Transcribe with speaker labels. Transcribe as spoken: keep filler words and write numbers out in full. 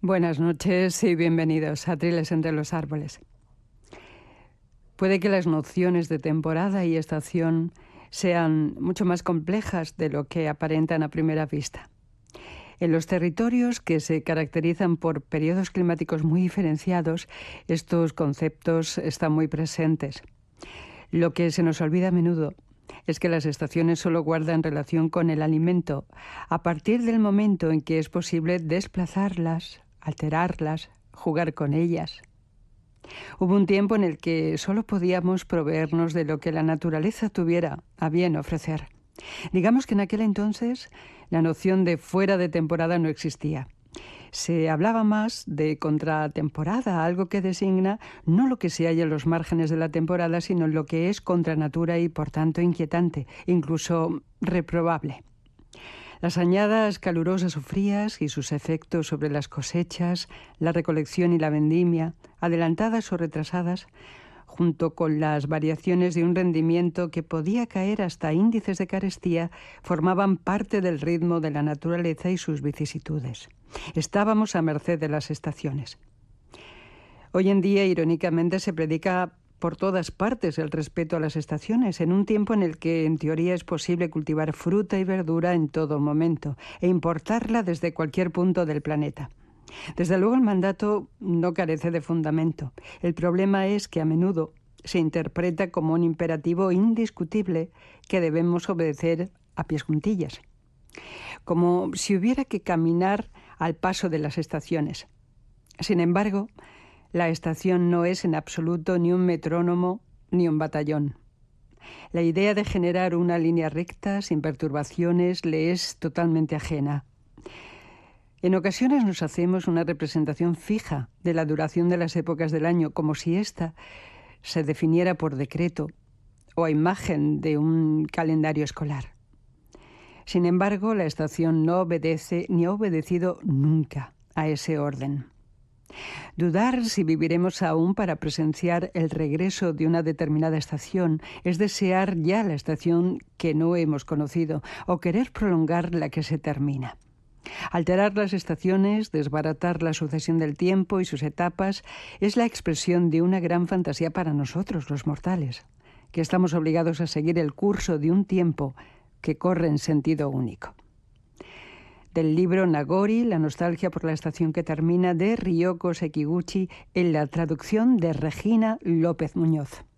Speaker 1: Buenas noches y bienvenidos a Triles entre los árboles. Puede que las nociones de temporada y estación sean mucho más complejas de lo que aparentan a primera vista. En los territorios que se caracterizan por periodos climáticos muy diferenciados, estos conceptos están muy presentes. Lo que se nos olvida a menudo es que las estaciones solo guardan relación con el alimento a partir del momento en que es posible desplazarlas, alterarlas, jugar con ellas. Hubo un tiempo en el que solo podíamos proveernos de lo que la naturaleza tuviera a bien ofrecer. Digamos que en aquel entonces la noción de fuera de temporada no existía. Se hablaba más de contratemporada, algo que designa no lo que se halla en los márgenes de la temporada, sino lo que es contra natura y por tanto inquietante, incluso reprobable. Las añadas calurosas o frías y sus efectos sobre las cosechas, la recolección y la vendimia, adelantadas o retrasadas, junto con las variaciones de un rendimiento que podía caer hasta índices de carestía, formaban parte del ritmo de la naturaleza y sus vicisitudes. Estábamos a merced de las estaciones. Hoy en día, irónicamente, se predica por todas partes el respeto a las estaciones, en un tiempo en el que en teoría es posible cultivar fruta y verdura en todo momento e importarla desde cualquier punto del planeta. Desde luego el mandato no carece de fundamento. El problema es que a menudo se interpreta como un imperativo indiscutible que debemos obedecer a pies juntillas, como si hubiera que caminar al paso de las estaciones. Sin embargo, la estación no es en absoluto ni un metrónomo ni un batallón. La idea de generar una línea recta sin perturbaciones le es totalmente ajena. En ocasiones nos hacemos una representación fija de la duración de las épocas del año, como si ésta se definiera por decreto o a imagen de un calendario escolar. Sin embargo, la estación no obedece ni ha obedecido nunca a ese orden. Dudar si viviremos aún para presenciar el regreso de una determinada estación es desear ya la estación que no hemos conocido o querer prolongar la que se termina. Alterar las estaciones, desbaratar la sucesión del tiempo y sus etapas es la expresión de una gran fantasía para nosotros, los mortales, que estamos obligados a seguir el curso de un tiempo que corre en sentido único. Del libro Nagori, la nostalgia por la estación que termina, de Ryoko Sekiguchi, en la traducción de Regina López Muñoz.